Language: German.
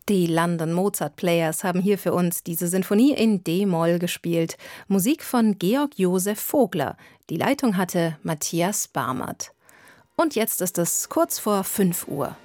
Die London Mozart Players haben hier für uns diese Sinfonie in D-Moll gespielt. Musik von Georg Josef Vogler. Die Leitung hatte Matthias Barmert. Und jetzt ist es kurz vor 5 Uhr.